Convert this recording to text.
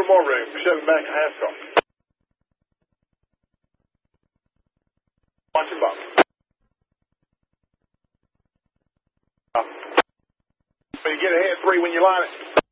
more room. Shove him back in Haskell. Watch him bump. So you get ahead 3 when you line it.